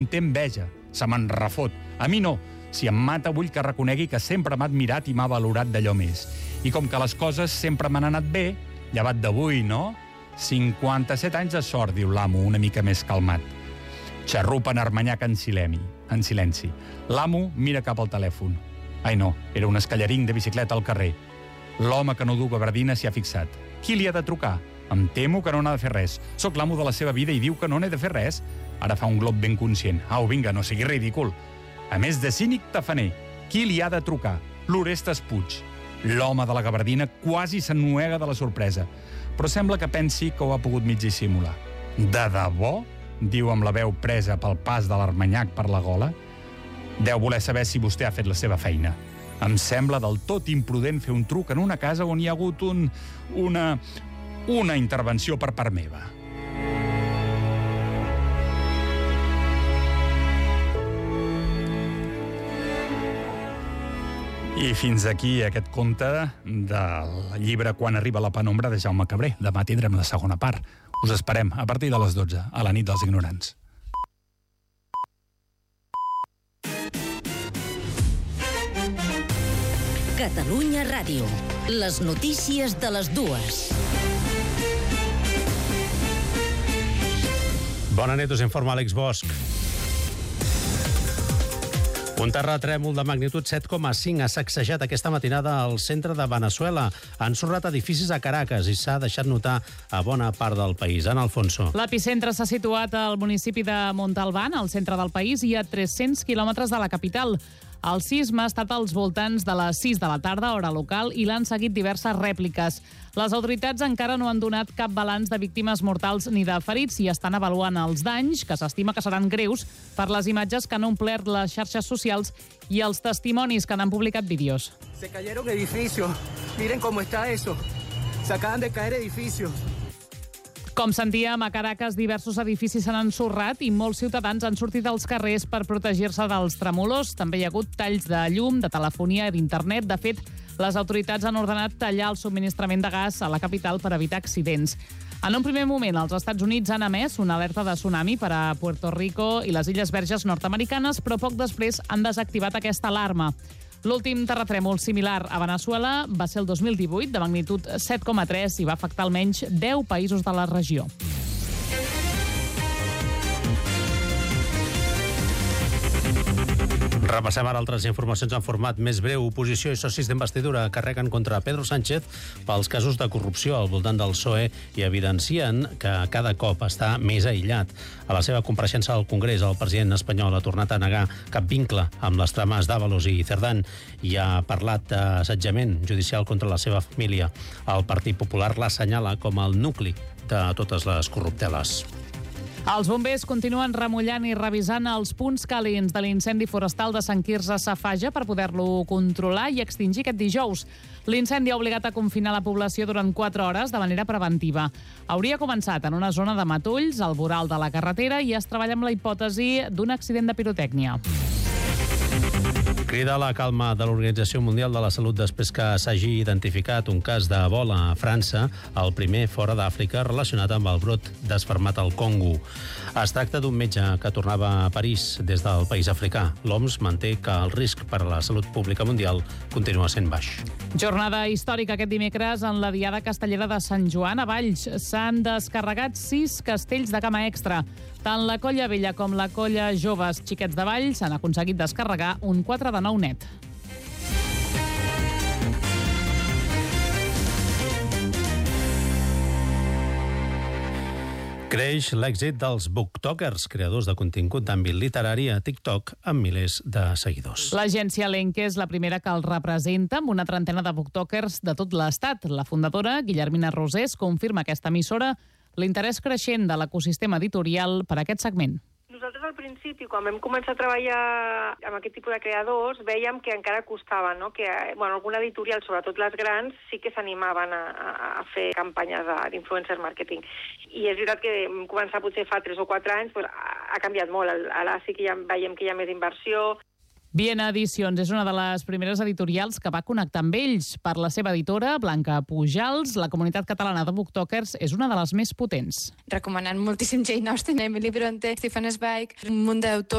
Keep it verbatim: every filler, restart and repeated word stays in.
té enveja, se me'n refot. A mi no. Si em mata, vull que reconegui que sempre m'ha admirat i m'ha valorat d'allò més. I com que les coses sempre m'han anat bé, llevat d'avui, no? cinquanta-set anys de sort, diu l'amo, una mica més calmat. Xarrupa en Armanyac en silenci. En silenci. L'amo mira cap al telèfon. Ai no, era un escallaring de bicicleta al carrer. L'home que no du gabardina s'hi ha fixat. Qui li ha de trucar? Em temo que no n'ha de fer res. Soc l'amo de la seva vida i diu que no n'he de fer res. Ara fa un glob ben conscient. Au, vinga, no sigui ridícul. A més de cínic tafaner, qui li ha de trucar? L'Orestes Puig. L'home de la gabardina quasi s'ennuega de la sorpresa, però sembla que pensi que ho ha pogut mig dissimular. De debò? Diu amb la veu presa pel pas de l'Armanyac per la gola. Deu voler saber si vostè ha fet la seva feina. Em sembla del tot imprudent fer un truc en una casa on hi ha hagut un... una... una intervenció per part meva. I fins aquí aquest conte del llibre Quan arriba la penombra de Jaume Cabré. Demà tindrem la segona part. Us esperem a partir de les dotze, a la nit dels ignorants. Catalunya Ràdio. Les notícies de les dues. Bona nit, us informa Àlex Bosch. Un terratrèmol de magnitud set coma cinc ha sacsejat aquesta matinada al centre de Veneçuela. Ha ensorrat edificis a Caracas i s'ha deixat notar a bona part del país. Ana Alfonso. L'epicentre s'ha situat al municipi de Montalbán, al centre del país, i a tres-cents quilòmetres de la capital. El sisme ha estat als voltants de les sis de la tarda, hora local, i l'han seguit diverses rèpliques. Les autoritats encara no han donat cap balanç de víctimes mortals ni de ferits i estan avaluant els danys, que s'estima que seran greus, per les imatges que han omplert les xarxes socials i els testimonis que n'han publicat vídeos. Se cayeron edificios. Miren cómo está eso. Se acaban de caer edificios. Com sentíem, a Caracas diversos edificis s'han ensorrat i molts ciutadans han sortit als carrers per protegir-se dels tremolors. També hi ha hagut talls de llum, de telefonia i d'internet. De fet, les autoritats han ordenat tallar el subministrament de gas a la capital per evitar accidents. En un primer moment, els Estats Units han emès una alerta de tsunami per a Puerto Rico i les Illes Verges nord-americanes, però poc després han desactivat aquesta alarma. L'últim terratrèmol similar a Veneçuela va ser el dos mil divuit, de magnitud set coma tres, i va afectar almenys deu països de la regió. Repassem ara altres informacions en format més breu. Oposició i socis d'investidura carreguen contra Pedro Sánchez pels casos de corrupció al voltant del P S O E i evidencien que cada cop està més aïllat. A la seva compareixença al Congrés, el president espanyol ha tornat a negar cap vincle amb les trames d'Ábalos i Cerdán i ha parlat d'assetjament judicial contra la seva família. El Partit Popular l'assenyala com el nucli de totes les corrupteles. Els bombers continuen remullant i revisant els punts càlids de l'incendi forestal de Sant Quirze Safaja per poder-lo controlar i extingir aquest dijous. L'incendi ha obligat a confinar la població durant quatre hores de manera preventiva. Hauria començat en una zona de matolls, al voral de la carretera, i es treballa amb la hipòtesi d'un accident de pirotècnia. Crida a la calma de l'Organització Mundial de la Salut després que s'hagi identificat un cas d'Ebola a França, el primer fora d'Àfrica relacionat amb el brot desfermat al Congo. Es tracta d'un metge que tornava a París des del país africà. L'O M S manté que el risc per a la salut pública mundial continua sent baix. Jornada històrica aquest dimecres en la Diada Castellera de Sant Joan a Valls. S'han descarregat sis castells de cama extra. Tant la Colla Vella com la Colla Joves Xiquets de Valls han aconseguit descarregar un quatre de nou net. Creix l'èxit dels booktokers, creadors de contingut d'àmbit literari a TikTok amb milers de seguidors. L'agència Lenke és la primera que els representa amb una trentena de booktokers de tot l'estat. La fundadora, Guillermina Rosés, confirma aquesta emissora l'interès creixent de l'ecosistema editorial per a aquest segment. Nosaltres al principi, quan vam començar a treballar amb aquest tipus de creadors, vèiem que encara costava, no? Que bueno, alguna editorial, sobretot les grans, sí que s'animaven a, a fer campanyes d'influencer marketing. I és veritat que vam començar potser fa tres o quatre anys, doncs, ha canviat molt. Ara sí que ja veiem que hi ha més inversió. Viena Edicions és una de les primeres editorials que va connectar amb ells. Per la seva editora, Blanca Pujals, la comunitat catalana de booktokers és una de les més potents. Recomanant moltíssim Jane Austen, Emily Bronte, Stephen Zweig, un munt d'autors